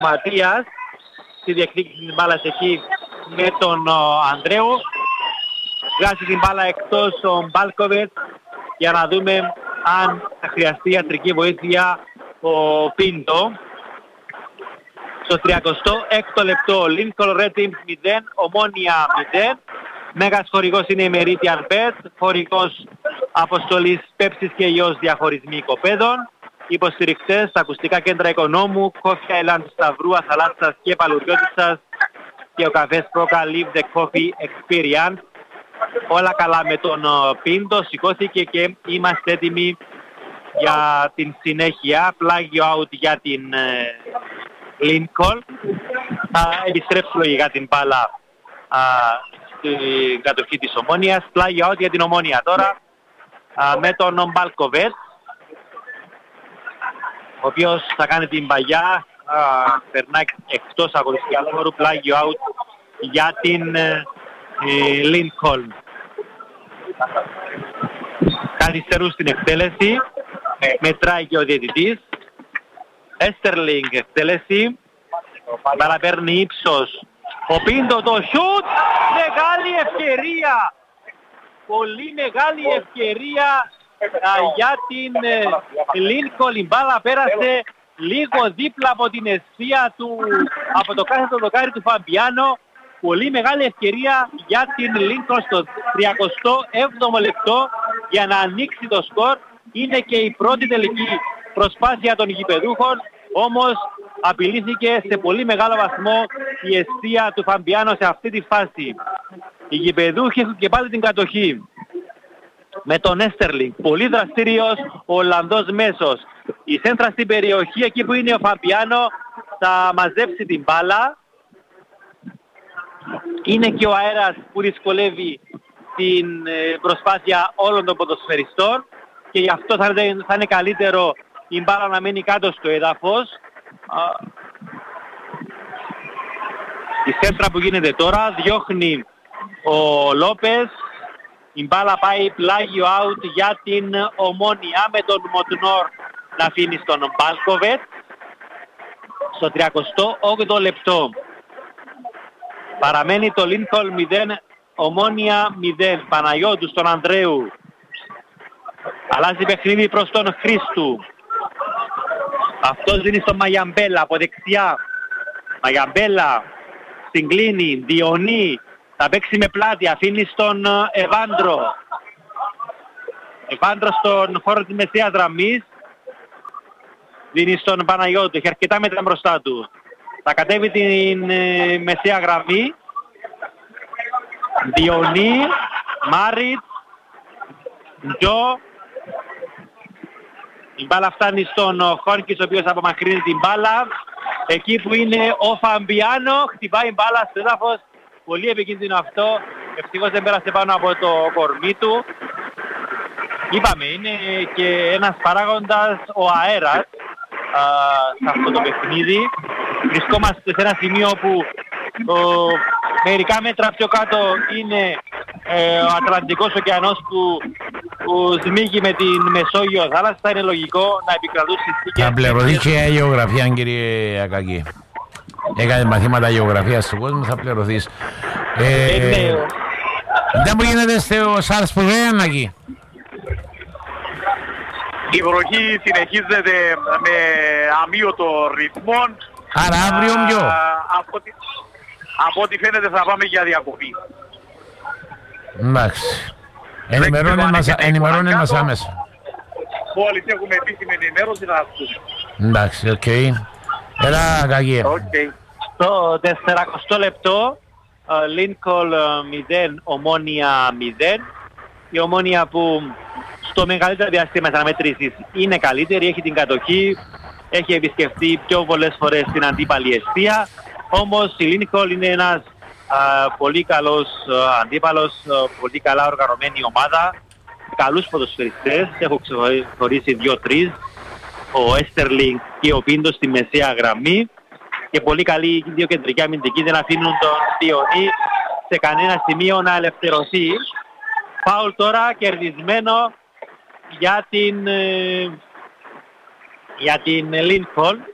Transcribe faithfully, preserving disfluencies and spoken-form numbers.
Ματίας στη διεκδίκηση της μπάλας εκεί με τον ο, Ανδρέου. Βγάζει την μπάλα εκτός ο Μπάλκοβετς για να δούμε αν θα χρειαστεί ιατρική βοήθεια ο Πίντο. Στο τριακοστό έκτο λεπτό Lincoln Red Team μηδέν, Ομόνια μηδέν. Μέγας χορηγός είναι η Meridian Bet, χορηγός αποστολής Πέψης και Ιός διαχωρισμοί οικοπαίδων. Υποστηρικτές, τα ακουστικά κέντρα Οικονόμου, Coffee Island Σταυρού, Αθαλάσσας και Παλουριώτισσας και ο καφές Πρόκα Live the Coffee Experience. Όλα καλά με τον Πίντο, σηκώθηκε και είμαστε έτοιμοι για την συνέχεια. Πλάγιο out για την ε, Lincoln. Θα επιστρέψει λογικά την μπάλα στην κατοχή της Ομόνιας. Πλάγιο out για την Ομόνια τώρα α, με τον Μπάλκοβετς, ο οποίος θα κάνει την παγιά, α, περνάει εκτός αγωνιστικά χώρου. Πλάγιο out για την ε, Lincoln. Καθυστερούν στην εκτέλεση, μετράει και ο διαιτητής. Έστερμινγκ εκτέλεση, μπάλα παίρνει ύψος. Ο Πίντο το σιούτ, μεγάλη ευκαιρία, πολύ μεγάλη ευκαιρία α, για την Lincoln. Η μπάλα πέρασε λίγο δίπλα από την αιστεία του, από το κάθετο δοκάρι του Φαμπιάνο. Πολύ μεγάλη ευκαιρία για την Lincoln στο τριακοστό έβδομο λεπτό για να ανοίξει το σκορ. Είναι και η πρώτη τελική προσπάθεια των γηπεδούχων, όμως απειλήθηκε σε πολύ μεγάλο βαθμό η αιστεία του Φαμπιάνο σε αυτή τη φάση. Οι γηπεδούχοι έχουν και πάλι την κατοχή με τον Έστερμινγκ, πολύ δραστήριος ο Ολλανδός μέσος. Η σέντρα στην περιοχή, εκεί που είναι ο Φαμπιάνο, θα μαζέψει την μπάλα. Είναι και ο αέρας που δυσκολεύει την προσπάθεια όλων των ποδοσφαιριστών και γι' αυτό θα είναι, θα είναι καλύτερο η μπάλα να μένει κάτω στο έδαφος. Η σέντρα που γίνεται τώρα διώχνει ο Λόπες. Η μπάλα πάει πλάγιο out για την Ομόνια με τον Μοτνόρ να αφήνει στον Μπάλκοβετ. Στο τριακοστό όγδοο λεπτό παραμένει το Lincoln μηδέν, Ομόνια μηδέν. Παναγιώτου στον Ανδρέου. Αλλάζει παιχνίδι προς τον Χρήστου. Αυτός δίνει στον Μαγιαμπέλα από δεξιά. Μαγιαμπέλα συγκλίνει, Διονύ. Θα παίξει με πλάτη, αφήνει στον Ευάντρο. Ευάντρο στον χώρο της μεσαίας γραμμής. Δίνει στον Παναγιώτου, έχει αρκετά μέτρα μπροστά του. Θα κατέβει την ε, μεσαία γραμμή. Διονύ, Μάριτ, Τζο. Η μπάλα φτάνει στον Χόρκης, ο οποίος απομακρύνει την μπάλα. Εκεί που είναι ο Φαμπιάνο, χτυπάει η μπάλα στο έδαφος. Πολύ επικίνδυνο αυτό. Ευτυχώς δεν πέρασε πάνω από το κορμί του. Είπαμε, είναι και ένας παράγοντας ο αέρας α, σε αυτό το παιχνίδι. Βρισκόμαστε σε ένα σημείο που ο, μερικά μέτρα πιο κάτω είναι ε, ο Ατλαντικός ωκεανός που, που σμίγει με την Μεσόγειο θάλασσα. Θα είναι λογικό να επικρατούν συνθήκες. Θα πληρωθεί και η γεωγραφία, κύριε Ακάκη. Έκανε μαθήματα γεωγραφίας στον κόσμο, θα πληρωθείς. Ε, ε, ναι. Δεν μου γίνεται στο Σαρσπουδέν εκεί. Η βροχή συνεχίζεται με αμύωτο ρυθμό. Άρα αύριο ποιο? Από, από ό,τι φαίνεται θα πάμε για διακοπή. Εντάξει. Ενημερώνε μας άμεσα. Μόλις έχουμε επίσημη ενημέρωση να ακούσουμε. Εντάξει, οκ. Okay. Έλα, Καγία. Okay. Στο τεσσαρακοστό λεπτό, Lincoln μηδέν, Ομόνια μηδέν. Η Ομόνια που στο μεγαλύτερο διάστημα της αναμέτρησης είναι καλύτερη, έχει την κατοχή, έχει επισκεφτεί πιο πολλές φορές την αντίπαλη αιστεία. Όμως η Lincoln είναι ένας α, πολύ καλός α, αντίπαλος, α, πολύ καλά οργανωμένη ομάδα, καλούς ποδοσφαιριστές, έχω ξεχωρίσει δύο-τρεις, ο Έστερμινγκ και ο Πίντο στη μεσαία γραμμή και πολύ καλοί δύο κεντρικοί αμυντικοί, δεν αφήνουν τον Διονύ σε κανένα σημείο να ελευθερωθεί. Φάουλ τώρα κερδισμένο για την, για την Lincoln.